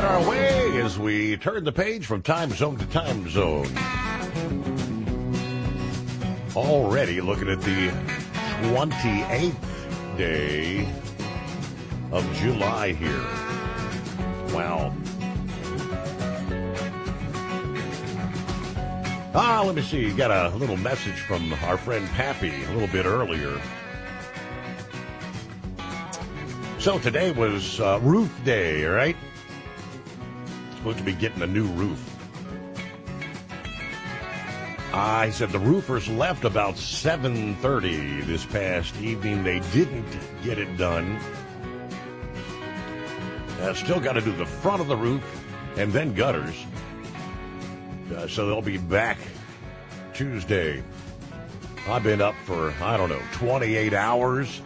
coming our way as we turn the page from time zone to time zone. Already looking at the 28th day of July here. Wow. Let me see. Got a little message from our friend Pappy a little bit earlier. So today was roof day, right? Supposed to be getting a new roof. I said the roofers left about 7:30 this past evening. They didn't get it done. Still got to do the front of the roof and then gutters. So they'll be back Tuesday. I've been up for, 28 hours.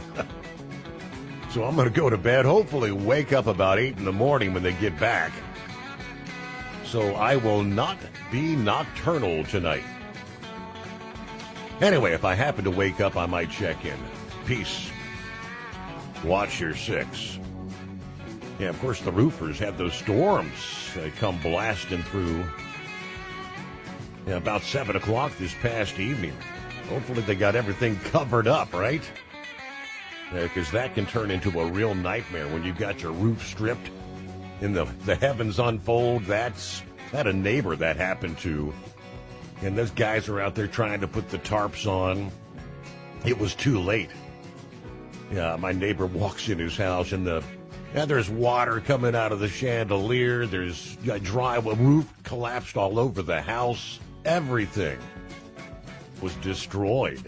So I'm going to go to bed, hopefully wake up about 8 in the morning when they get back. So I will not be nocturnal tonight. Anyway, if I happen to wake up, I might check in. Peace. Watch your six. Yeah, of course, the roofers had those storms come blasting through. Yeah, about 7 o'clock this past evening. Hopefully they got everything covered up, right? Because that can turn into a real nightmare when you've got your roof stripped and the heavens unfold. That's had a neighbor that happened to. And those guys are out there trying to put the tarps on. It was too late. Yeah, my neighbor walks in his house and there's water coming out of the chandelier. There's a roof collapsed all over the house. Everything was destroyed.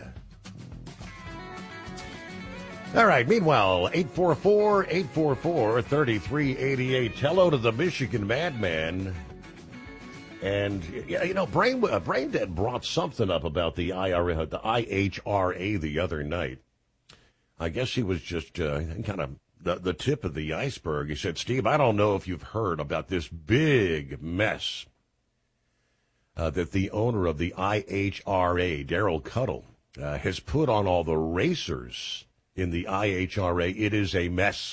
All right, meanwhile, 844-844-3388. Hello to the Michigan Madman. And, Brain Dead brought something up about the IHRA the other night. I guess he was just kind of the tip of the iceberg. He said, Steve, I don't know if you've heard about this big mess that the owner of the IHRA, Daryl Cuddle, has put on all the racers in the IHRA. It is a mess.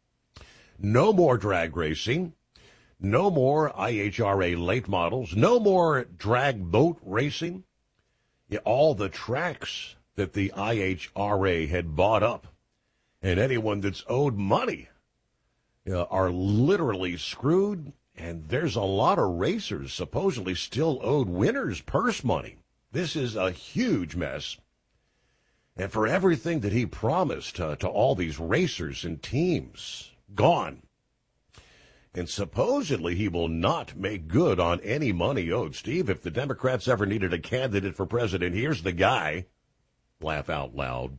No more drag racing. No more IHRA late models. No more drag boat racing. Yeah, all the tracks that the IHRA had bought up and anyone that's owed money are literally screwed. And there's a lot of racers supposedly still owed winners' purse money. This is a huge mess. And for everything that he promised to all these racers and teams, gone. And supposedly he will not make good on any money owed. Steve, if the Democrats ever needed a candidate for president, here's the guy. Laugh out loud.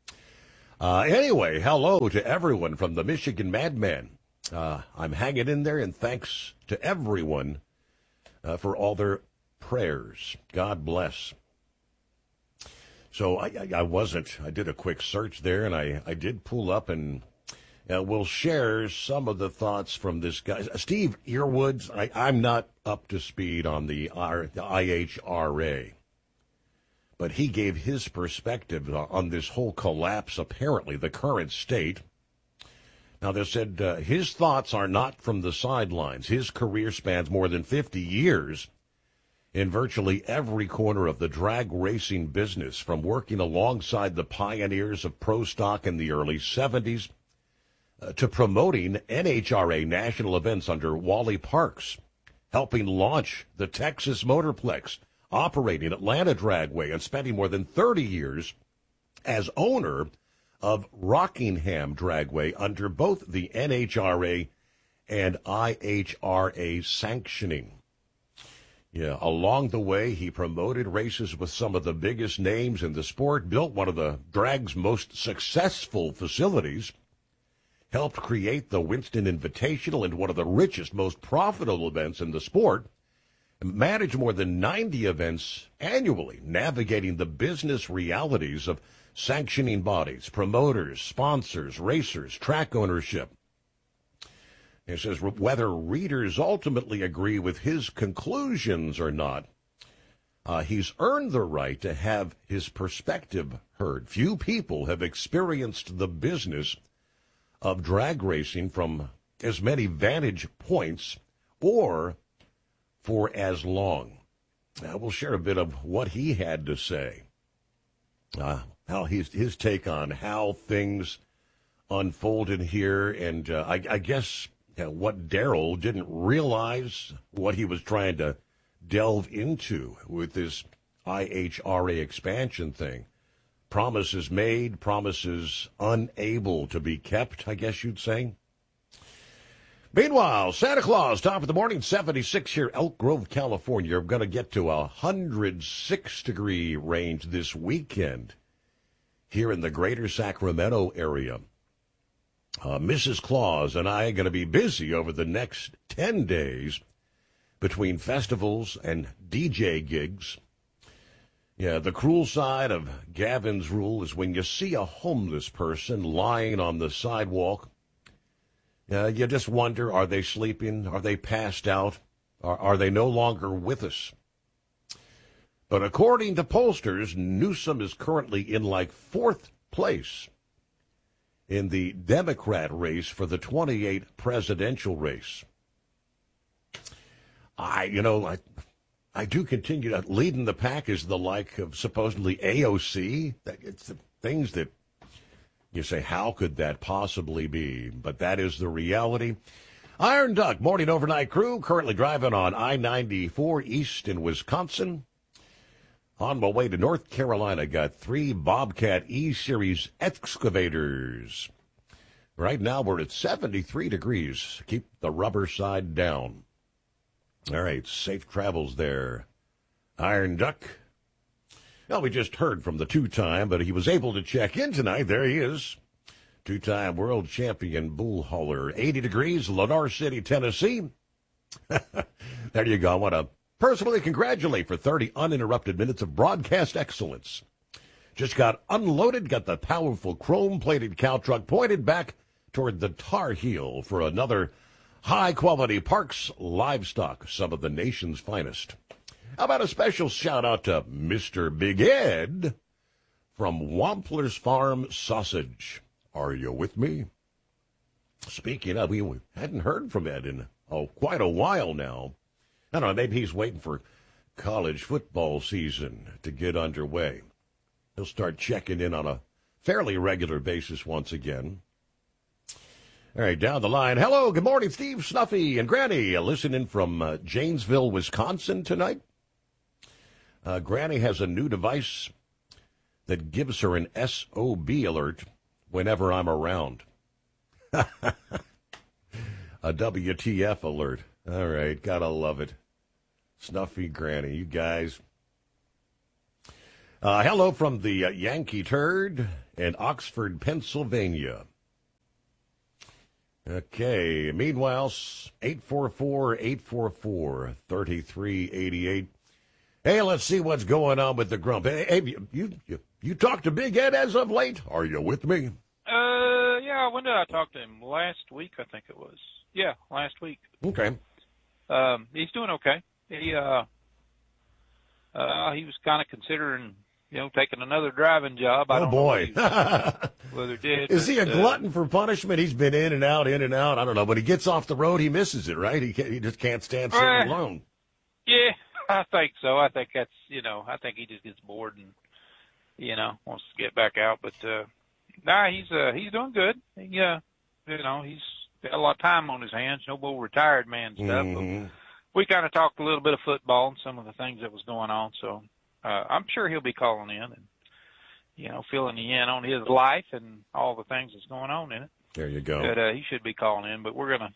Anyway, hello to everyone from the Michigan Madman. I'm hanging in there, and thanks to everyone for all their prayers. God bless. So I did a quick search there, and I did pull up, and we'll share some of the thoughts from this guy. Steve Earwoods, I'm not up to speed on the IHRA, but he gave his perspective on this whole collapse, apparently the current state. Now, they said his thoughts are not from the sidelines. His career spans more than 50 years in virtually every corner of the drag racing business, from working alongside the pioneers of pro stock in the early 70s to promoting NHRA national events under Wally Parks, helping launch the Texas Motorplex, operating Atlanta Dragway, and spending more than 30 years as owner of Rockingham Dragway under both the NHRA and IHRA sanctioning. Yeah, along the way, he promoted races with some of the biggest names in the sport, built one of the drag's most successful facilities, helped create the Winston Invitational into one of the richest, most profitable events in the sport, and managed more than 90 events annually, navigating the business realities of sanctioning bodies, promoters, sponsors, racers, track ownership. It says whether readers ultimately agree with his conclusions or not, he's earned the right to have his perspective heard. Few people have experienced the business of drag racing from as many vantage points or for as long. We'll share a bit of what he had to say. How his take on how things unfolded here, and I guess what Darrell didn't realize, what he was trying to delve into with this IHRA expansion thing. Promises made, promises unable to be kept, I guess you'd say. Meanwhile, Santa Claus, top of the morning, 76 here, Elk Grove, California. You're going to get to 106-degree range this weekend here in the greater Sacramento area. Mrs. Claus and I are going to be busy over the next 10 days between festivals and DJ gigs. Yeah, the cruel side of Gavin's rule is when you see a homeless person lying on the sidewalk, you just wonder, are they sleeping? Are they passed out? Are they no longer with us? But according to pollsters, Newsom is currently in like fourth place in the Democrat race for the 28th presidential race. I do continue to leading the pack is the like of supposedly AOC. It's the things that you say, how could that possibly be? But that is the reality. Iron Duck, morning overnight crew, currently driving on I-94 east in Wisconsin. On my way to North Carolina, got 3 Bobcat E-Series excavators. Right now we're at 73 degrees. Keep the rubber side down. All right, safe travels there. Iron Duck. Well, we just heard from the two-time, but he was able to check in tonight. There he is. Two-time world champion bull hauler. 80 degrees, Lenore City, Tennessee. There you go. I want to personally congratulate for 30 uninterrupted minutes of broadcast excellence. Just got unloaded, got the powerful chrome-plated cow truck pointed back toward the Tar Heel for another high-quality Parks livestock, some of the nation's finest. How about a special shout-out to Mr. Big Ed from Wampler's Farm Sausage. Are you with me? Speaking of, we hadn't heard from Ed in quite a while now. I don't know, maybe he's waiting for college football season to get underway. He'll start checking in on a fairly regular basis once again. All right, down the line. Hello, good morning, Steve, Snuffy, and Granny. Listening from Janesville, Wisconsin tonight. Granny has a new device that gives her an SOB alert whenever I'm around. A WTF alert. All right, gotta love it. Snuffy Granny, you guys. Hello from the Yankee Turd in Oxford, Pennsylvania. Okay, meanwhile, 844-844-3388. Hey, let's see what's going on with the grump. Hey, you talked to Big Ed as of late? Are you with me? Yeah, when did I talk to him? Last week, I think it was. Yeah, last week. Okay. He's doing okay. He was kind of considering, taking another driving job. I don't know whether it did. Is he a glutton for punishment? He's been in and out. I don't know. When he gets off the road, he misses it, right? He just can't stand sitting alone. Yeah, I think so. I think that's, I think he just gets bored and, wants to get back out. But, he's doing good. He's got a lot of time on his hands. No more retired man stuff. Mm-hmm. But we kind of talked a little bit of football and some of the things that was going on. So, I'm sure he'll be calling in and, filling you in on his life and all the things that's going on in it. There you go. But, he should be calling in. But we're going to,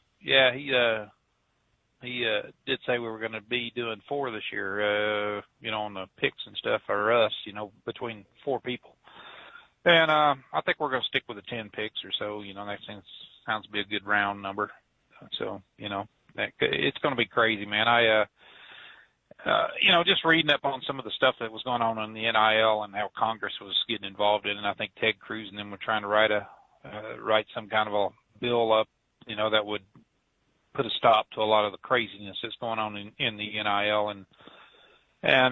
he did say we were going to be doing 4 this year, on the picks and stuff, or us, between 4 people. And I think we're going to stick with the 10 picks or so. That sounds to be a good round number. So, it's going to be crazy, man. Just reading up on some of the stuff that was going on in the NIL and how Congress was getting involved in it. And I think Ted Cruz and them were trying to write some kind of a bill up, that would put a stop to a lot of the craziness that's going on in the NIL. And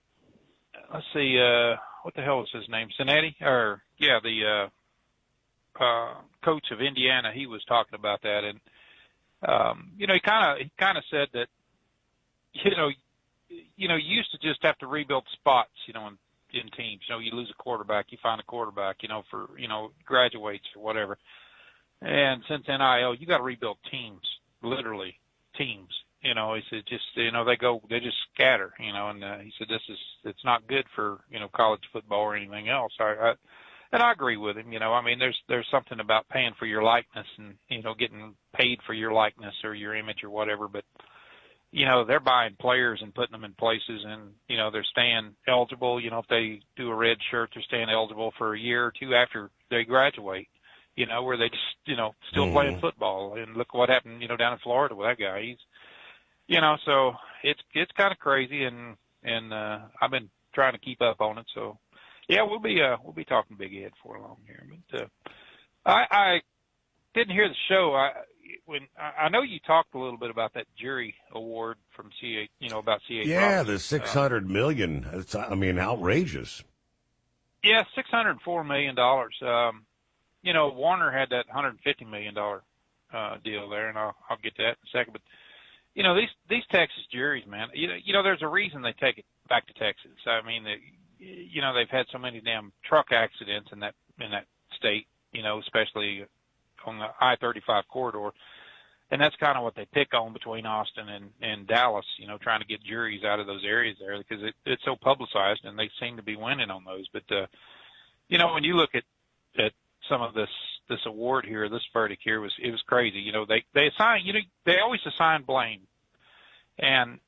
let's see, what the hell was his name? Cincinnati? The coach of Indiana, he was talking about that, and you know, he kind of said that, you know, you used to just have to rebuild spots, you know, in teams. You know, you lose a quarterback, you find a quarterback, you know, for, you know, graduates or whatever. And since NIL, you got to rebuild teams, literally teams. You know, he said just, you know, they just scatter, you know, and he said it's not good for, you know, college football or anything else. And I agree with him. You know, I mean, there's something about paying for your likeness and, you know, getting paid for your likeness or your image or whatever, but you know, they're buying players and putting them in places, and, you know, they're staying eligible. You know, if they do a red shirt, they're staying eligible for a year or two after they graduate, you know, where they just, you know, still playing football. And look what happened, you know, down in Florida with that guy. He's, you know, so it's kind of crazy, and I've been trying to keep up on it. So, yeah, we'll be talking Big Ed for long here. But I didn't hear the show. I know you talked a little bit about that jury award from C.H., you know, about C.H. Yeah, Robinson. the $600 million. It's, I mean, outrageous. Yeah, $604 million. You know, Warner had that $150 million deal there, and I'll get to that in a second. But you know, these Texas juries, man. You know, there's a reason they take it back to Texas. I mean, you know, they've had so many damn truck accidents in that state. You know, especially on the I-35 corridor. And that's kind of what they pick on between Austin and Dallas, you know, trying to get juries out of those areas there because it's so publicized, and they seem to be winning on those. But, you know, when you look at some of this award here, this verdict here, it was crazy. You know, they assign, you know, they always assign blame. And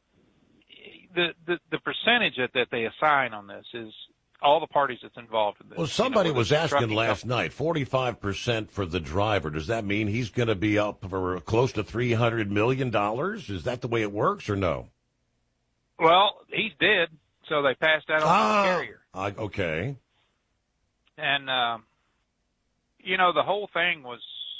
the percentage that they assign on this is all the parties that's involved in this. Well, somebody was asking last night, 45% for the driver. Does that mean he's going to be up for close to $300 million? Is that the way it works or no? Well, he's dead, so they passed that on to the carrier. Okay. And, you know, the whole thing was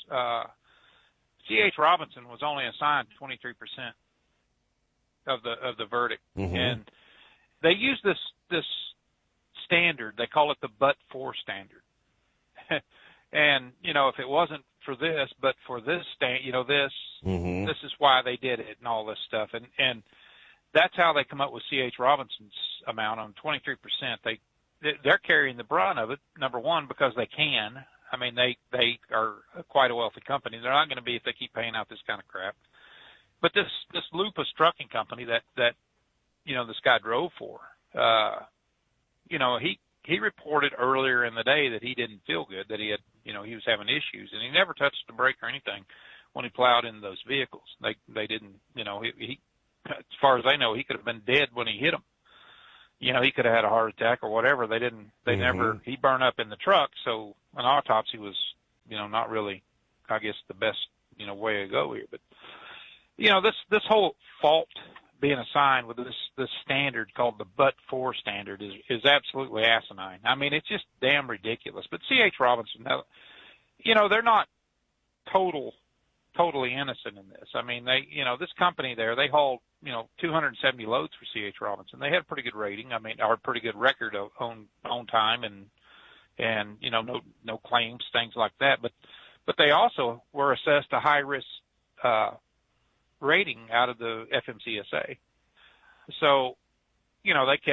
C.H. Robinson was only assigned 23% of the verdict. Mm-hmm. And they use this standard. They call it the but-for standard. And, you know, if it wasn't for this, but for this you know, this is why they did it and all this stuff. And that's how they come up with C.H. Robinson's amount on 23%. They're carrying the brunt of it, number one, because they can. I mean, they are quite a wealthy company. They're not going to be if they keep paying out this kind of crap. But this Lupus Trucking Company that you know, this guy drove for, you know, he reported earlier in the day that he didn't feel good, that he had, you know, he was having issues, and he never touched the brake or anything when he plowed into those vehicles. They didn't, you know, he as far as they know, he could have been dead when he hit them. You know, he could have had a heart attack or whatever. They never, he burned up in the truck. So an autopsy was, you know, not really, I guess, the best, you know, way to go here. But, you know, this whole fault being assigned with this standard called the but-for standard is absolutely asinine. I mean, it's just damn ridiculous. But C.H. Robinson, you know, they're not totally innocent in this. I mean, they, you know, this company there, they hauled, you know, 270 loads for C.H. Robinson. They had a pretty good rating. I mean, or a pretty good record of on time and you know, no claims, things like that. But they also were assessed a high risk rating out of the FMCSA. So, you know, they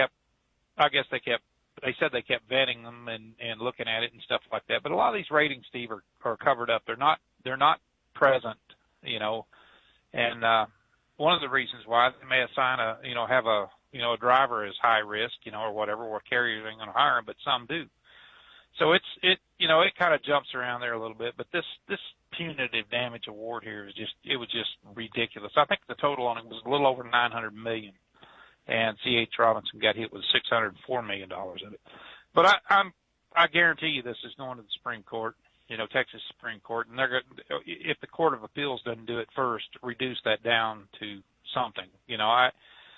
said they kept vetting them and looking at it and stuff like that. But a lot of these ratings, Steve, are covered up. They're not present, you know. And one of the reasons why they may assign have a driver as high risk, you know, or whatever, or carriers ain't going to hire him, but some do. So it kind of jumps around there a little bit, but this punitive damage award here was just ridiculous. I think the total on it was a little over $900 million, and C.H. Robinson got hit with $604 million of it. But I guarantee you this is going to the Supreme Court, you know, Texas Supreme Court, and they're going, if the Court of Appeals doesn't do it first, reduce that down to something. You know, I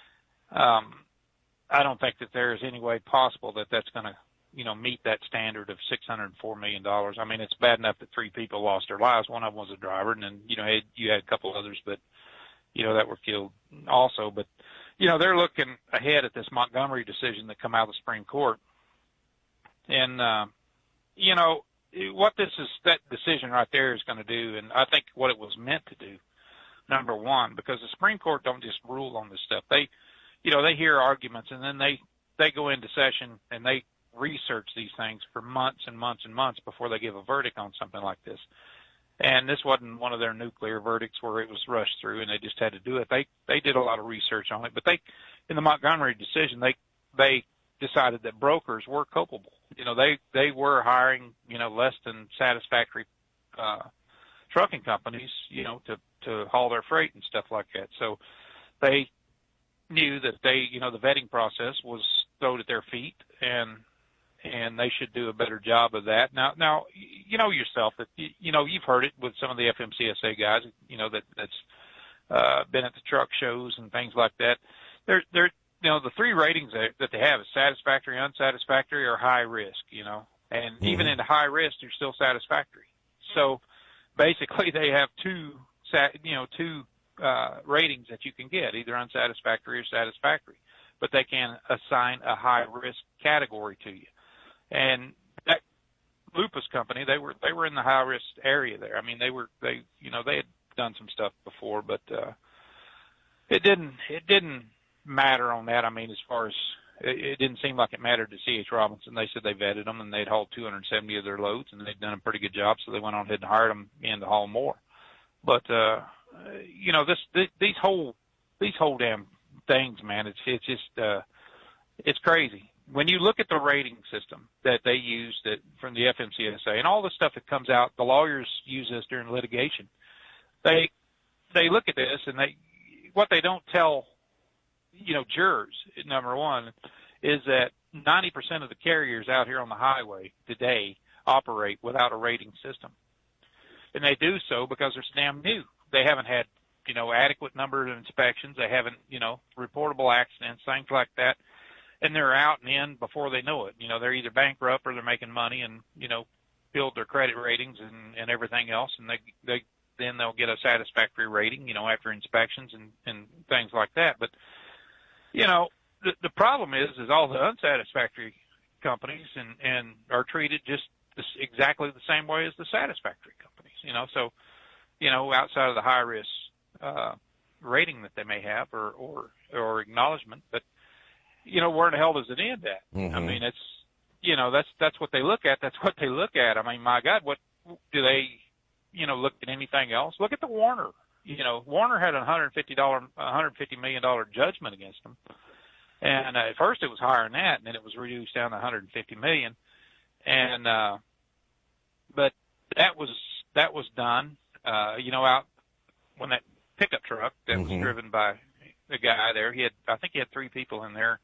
don't think that there is any way possible that that's going to, you know, meet that standard of $604 million. I mean, it's bad enough that 3 people lost their lives. One of them was a driver, and then, you know, you had a couple others, but, you know, that were killed also. But, you know, they're looking ahead at this Montgomery decision that come out of the Supreme Court. And, you know, that decision right there is going to do, and I think what it was meant to do, number one, because the Supreme Court don't just rule on this stuff. They hear arguments, and then they go into session and they research these things for months and months and months before they give a verdict on something like this. And this wasn't one of their nuclear verdicts where it was rushed through and they just had to do it. They did a lot of research on it, but in the Montgomery decision, they decided that brokers were culpable. They were hiring, less than satisfactory trucking companies, to haul their freight and stuff like that. So they knew that the vetting process was thrown at their feet, and they should do a better job of that. Now, yourself that, you've heard it with some of the FMCSA guys, that's been at the truck shows and things like that. They're the three ratings that they have is satisfactory, unsatisfactory, or high risk, and even into high risk, they're still satisfactory. So basically they have two ratings that you can get, either unsatisfactory or satisfactory, but they can assign a high risk category to you. And that Lupus company, they were in the high risk area there. I mean, they had done some stuff before, but it didn't matter on that. I mean, as far as it didn't seem like it mattered to C.H. Robinson. They said they vetted them and they'd hauled 270 of their loads and they'd done a pretty good job, so they went on ahead and hired them in to haul more. But these whole damn things, man, it's just it's crazy. When you look at the rating system that they use from the FMCSA and all the stuff that comes out, the lawyers use this during litigation. They look at this and what they don't tell jurors, number one, is that 90% of the carriers out here on the highway today operate without a rating system. And they do so because they're damn new. They haven't had, adequate number of inspections. They haven't, reportable accidents, things like that. And they're out and in before they know it. They're either bankrupt or they're making money and, build their credit ratings and everything else. And then they'll get a satisfactory rating, after inspections and things like that. But, the problem is all the unsatisfactory companies and are treated just exactly the same way as the satisfactory companies, So, outside of the high risk rating that they may have or acknowledgement, but where in the hell does it end at? Mm-hmm. I mean, it's that's what they look at. That's what they look at. I mean, my God, what do they look at anything else? Look at the Warner. Warner had a $150 million judgment against them. And at first it was higher than that, and then it was reduced down to $150 million. And but that was done, out when that pickup truck that was driven by the guy there. I think he had 3 people in there,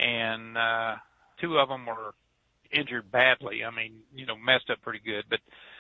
and 2 of them were injured badly. I mean, messed up pretty good. But